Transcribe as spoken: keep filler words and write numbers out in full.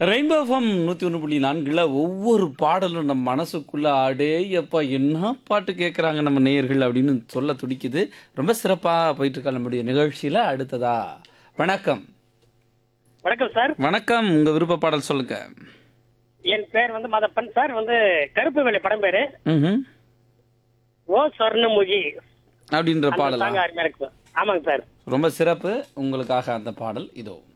Rainbow FM நூற்றி ஒன்று புள்ளி நான்கில் ஒவ்வொரு பாடலும் நம்ம மனசுக்குள்ள ஆடே எப்பா என்ன பாட்டு கேட்குறாங்க நம்ம நேயர்கள் அப்படின்னு சொல்ல துடிக்குது. ரொம்ப சிறப்பாக போயிட்டு இருக்கா நம்முடைய நிகழ்ச்சியில். அடுத்ததா வணக்கம். வணக்கம் சார். வணக்கம், உங்கள் விருப்ப பாடல் சொல்லுங்க. என் பேர் வந்து மதப்பன் சார். வந்து கருப்பு வேலை படம் பேரு ம் ஓ சொர்ணமுகி அப்படின்ற அந்த பாடலா? சாங் அருமையா இருக்கு. ஆமாங்க சார். ரொம்ப சிறப்பு. உங்களுக்காக அந்த பாடல் இதோ.